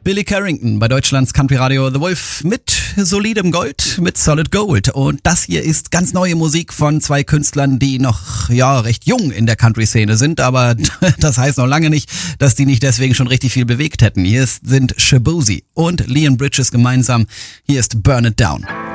Billy Carrington bei Deutschlands Country Radio The Wolf mit solidem Gold, mit Solid Gold. Und das hier ist ganz neue Musik von zwei Künstlern, die noch, recht jung in der Country-Szene sind. Aber das heißt noch lange nicht, dass die nicht deswegen schon richtig viel bewegt hätten. Hier sind Shaboozey und Leon Bridges gemeinsam. Hier ist Burn It Down.